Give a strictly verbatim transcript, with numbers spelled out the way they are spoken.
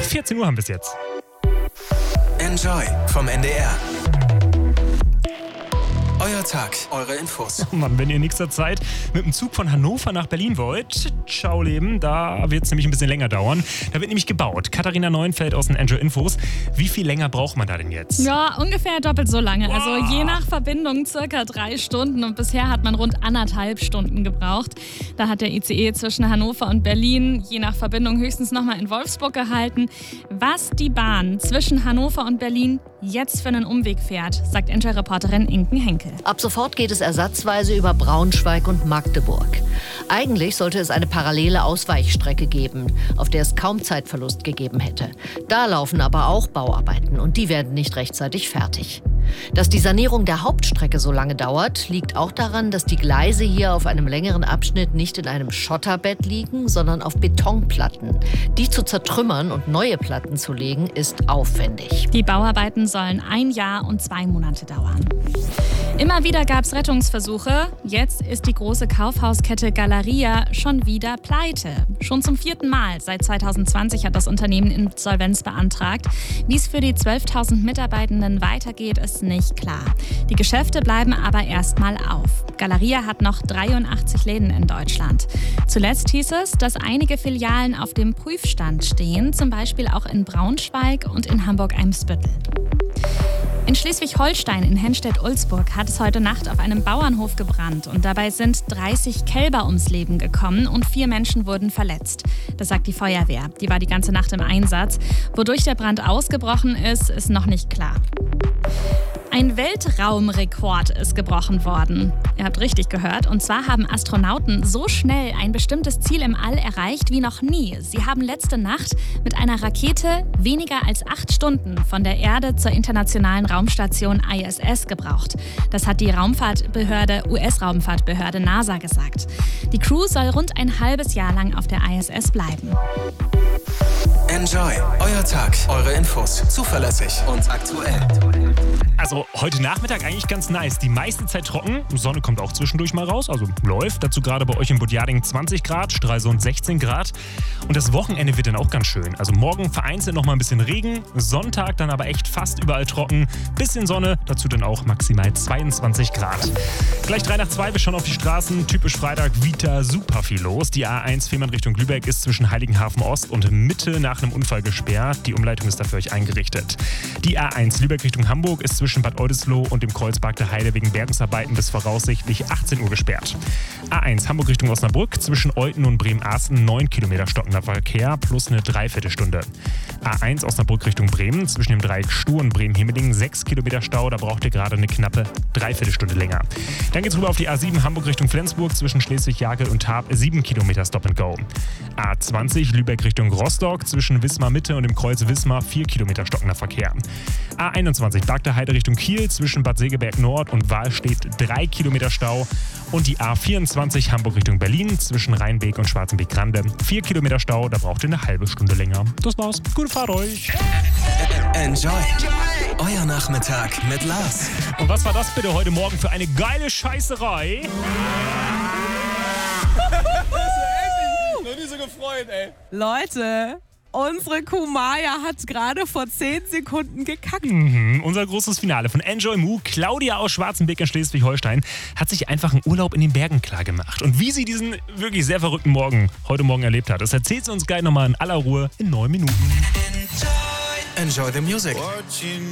vierzehn Uhr haben wir es jetzt. Enjoy vom N D R. Euer Tag, eure Infos. Oh Mann, wenn ihr in nächster Zeit mit dem Zug von Hannover nach Berlin wollt, ciao Leben, da wird es nämlich ein bisschen länger dauern. Da wird nämlich gebaut. Katharina Neuenfeld aus den Enjoy Infos. Wie viel länger braucht man da denn jetzt? Ja, ungefähr doppelt so lange. Wow. Also je nach Verbindung circa drei Stunden und bisher hat man rund anderthalb Stunden gebraucht. Da hat der I C E zwischen Hannover und Berlin je nach Verbindung höchstens nochmal in Wolfsburg gehalten. Was die Bahn zwischen Hannover und Berlin jetzt für einen Umweg fährt, sagt Enjoy-Reporterin Inken Henkel. Ab sofort geht es ersatzweise über Braunschweig und Magdeburg. Eigentlich sollte es eine parallele Ausweichstrecke geben, auf der es kaum Zeitverlust gegeben hätte. Da laufen aber auch Bauarbeiten und die werden nicht rechtzeitig fertig. Dass die Sanierung der Hauptstrecke so lange dauert, liegt auch daran, dass die Gleise hier auf einem längeren Abschnitt nicht in einem Schotterbett liegen, sondern auf Betonplatten. Die zu zertrümmern und neue Platten zu legen, ist aufwendig. Die Bauarbeiten sollen ein Jahr und zwei Monate dauern. Immer wieder gab es Rettungsversuche. Jetzt ist die große Kaufhauskette Galeria schon wieder pleite. Schon zum vierten Mal seit zweitausendzwanzig hat das Unternehmen Insolvenz beantragt. Wie es für die zwölftausend Mitarbeitenden weitergeht, ist nicht klar. Die Geschäfte bleiben aber erstmal auf. Galeria hat noch dreiundachtzig Läden in Deutschland. Zuletzt hieß es, dass einige Filialen auf dem Prüfstand stehen, zum Beispiel auch in Braunschweig und in Hamburg-Eimsbüttel. In Schleswig-Holstein in Henstedt-Ulzburg hat es heute Nacht auf einem Bauernhof gebrannt und dabei sind dreißig Kälber ums Leben gekommen und vier Menschen wurden verletzt. Das sagt die Feuerwehr. Die war die ganze Nacht im Einsatz. Wodurch der Brand ausgebrochen ist, ist noch nicht klar. Ein Weltraumrekord ist gebrochen worden. Ihr habt richtig gehört. Und zwar haben Astronauten so schnell ein bestimmtes Ziel im All erreicht wie noch nie. Sie haben letzte Nacht mit einer Rakete weniger als acht Stunden von der Erde zur internationalen Raumstation I S S gebraucht. Das hat die Raumfahrtbehörde, U S-Raumfahrtbehörde NASA gesagt. Die Crew soll rund ein halbes Jahr lang auf der I S S bleiben. Enjoy, euer Tag, eure Infos. Zuverlässig und aktuell. Also heute Nachmittag eigentlich ganz nice. Die meiste Zeit trocken, Sonne kommt auch zwischendurch mal raus, also läuft. Dazu gerade bei euch in Budjading zwanzig Grad, Stralsund sechzehn Grad. Und das Wochenende wird dann auch ganz schön. Also morgen vereinzelt noch mal ein bisschen Regen, Sonntag dann aber echt fast überall trocken. Bisschen Sonne, dazu dann auch maximal zweiundzwanzig Grad. Gleich drei nach zwei, wir schauen auf die Straßen. Typisch Freitag, wieder super viel los. Die A eins Fehmarn Richtung Lübeck ist zwischen Heiligenhafen Ost und Mitte nach einem Unfall gesperrt. Die Umleitung ist dafür euch eingerichtet. Die A eins Lübeck Richtung Hamburg ist zwischen Bad Oldesloe und dem Kreuzberg der Heide wegen Bergungsarbeiten bis voraussichtlich achtzehn Uhr gesperrt. A eins Hamburg Richtung Osnabrück zwischen Olten und Bremen-Asten neun Kilometer stockender Verkehr plus eine Dreiviertelstunde. A eins Osnabrück Richtung Bremen zwischen dem Dreieck Stuhr und Bremen-Hemeling sechs Kilometer Stau, da braucht ihr gerade eine knappe Dreiviertelstunde länger. Dann geht's rüber auf die A sieben Hamburg Richtung Flensburg zwischen Schleswig-Jagel und Tarp sieben Kilometer Stop and Go. A zwanzig Lübeck Richtung Rostock zwischen Wismar Mitte und dem Kreuz Wismar vier Kilometer stockender Verkehr. A einundzwanzig Bagda Heide Richtung Kiel zwischen Bad Segeberg Nord und Wahlstedt drei Kilometer Stau. Und die A vierundzwanzig Hamburg Richtung Berlin zwischen Rheinbeek und Schwarzenbeek-Grande vier Kilometer Stau, da braucht ihr eine halbe Stunde länger. Das war's. Gute Fahrt euch. Enjoy, euer Nachmittag mit Lars. Und was war das bitte heute Morgen für eine geile Scheißerei? Noch nie so gefreut, ey. Leute, unsere Kuh Maya hat gerade vor zehn Sekunden gekackt. Mhm, unser großes Finale von Enjoy Mu. Claudia aus Schwarzenbeek in Schleswig-Holstein hat sich einfach einen Urlaub in den Bergen klargemacht. Und wie sie diesen wirklich sehr verrückten Morgen heute Morgen erlebt hat, das erzählt sie uns gleich nochmal in aller Ruhe in neun Minuten. Enjoy the music.